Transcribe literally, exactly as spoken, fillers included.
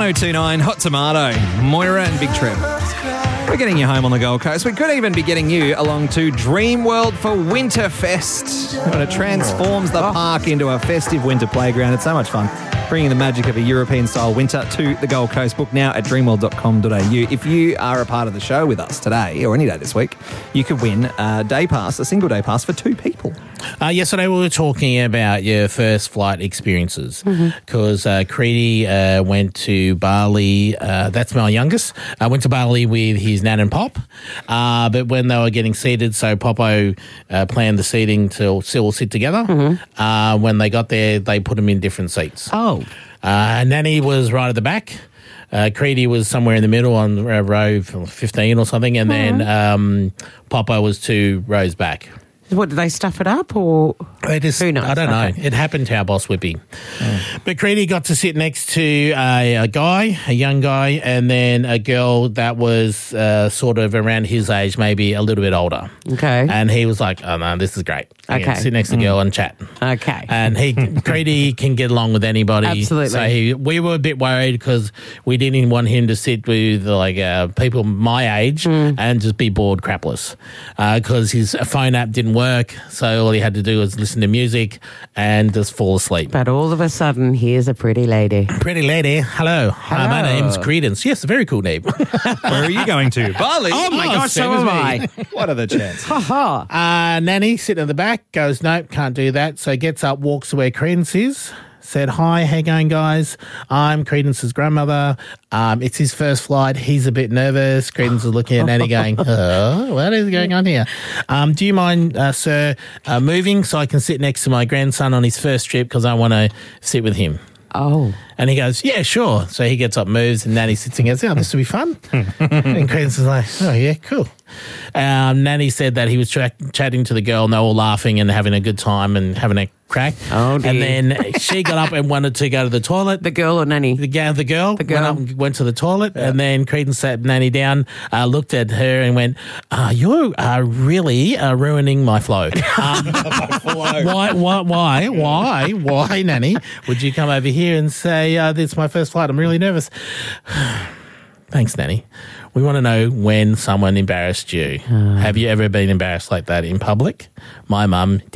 oh two nine, Hot Tomato, Moira and Big Trip. We're getting you home on the Gold Coast. We could even be getting you along to Dream World for Winterfest. When it transforms the park into a festive winter playground. It's so much fun. Bringing the magic of a European-style winter to the Gold Coast. Book now at dreamworld dot com dot a u. If you are a part of the show with us today, or any day this week, you could win a day pass, a single day pass for two people. Uh, yesterday we were talking about your first flight experiences because mm-hmm. uh, Creedy uh, went to Bali. Uh, that's my youngest. I went to Bali with his nan and pop. Uh, but when they were getting seated, so Popo uh, planned the seating to still sit together. Mm-hmm. Uh, when they got there, they put them in different seats. Oh. Uh, Nanny was right at the back. Uh, Creedy was somewhere in the middle on uh, row fifteen or something. And mm-hmm. then um, Popo was two rows back. What, did they stuff it up or they just, who knows? I don't okay. know. It happened to our boss Whippy. Oh. But Creedy got to sit next to a, a guy, a young guy, and then a girl that was uh, sort of around his age, maybe a little bit older. Okay. And he was like, oh no, this is great. I okay. Sit next to the girl mm. and chat. Okay. And he, Creedy can get along with anybody. Absolutely. So he, we were a bit worried because we didn't want him to sit with like uh, people my age mm. and just be bored crapless because uh, his phone app didn't work. So all he had to do was listen to music and just fall asleep. But all of a sudden, here's a pretty lady. Pretty lady. Hello. Hello. Uh, my name's Credence. Yes, a very cool name. Where are you going to? Bali? Oh, my Oh, gosh, so same as am me. I. What are the chances? Ha ha. Uh, Nanny sitting at the back goes, nope, can't do that. So gets up, walks to where Credence is. Said, hi, how you going, guys? I'm Credence's grandmother. Um, it's his first flight. He's a bit nervous. Credence is looking at Nanny going, oh, what is going on here? Um, do you mind, uh, sir, uh, moving so I can sit next to my grandson on his first trip because I want to sit with him? Oh. And he goes, yeah, sure. So he gets up, moves, and Nanny sits and goes, oh, this will be fun. And Credence is like, oh, yeah, cool. Um, Nanny said that he was tra- chatting to the girl and they were all laughing and having a good time and having a crack. Oh, dear. And then she got up and wanted to go to the toilet. The girl or Nanny? The, the, the girl. The girl. Went up and went to the toilet. Yeah. And then Credence sat Nanny down, uh, looked at her and went, uh, you're uh, really uh, ruining my flow. Um, my flow. Why, why, why, why, why, Nanny, would you come over here and say, uh, this is my first flight, I'm really nervous. Thanks, Nanny. We want to know when someone embarrassed you. Uh. Have you ever been embarrassed like that in public? My mum